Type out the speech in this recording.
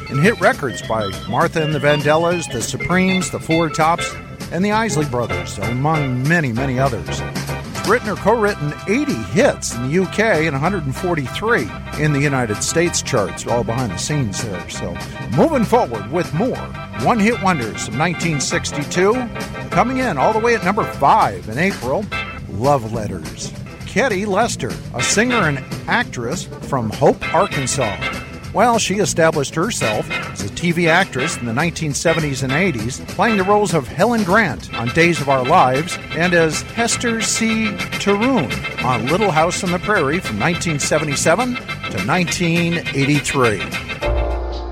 and hit records by Martha and the Vandellas, the Supremes, the Four Tops, and the Isley Brothers, among many, many others. It's written or co-written 80 hits in the UK and 143 in the United States charts, all behind the scenes there. So moving forward with more one-hit wonders of 1962. Coming in all the way at number 5 in April, Love Letters. Ketty Lester, a singer and actress from Hope, Arkansas. Well, she established herself as a TV actress in the 1970s and 80s, playing the roles of Helen Grant on Days of Our Lives and as Hester C. Taroon on Little House on the Prairie from 1977 to 1983.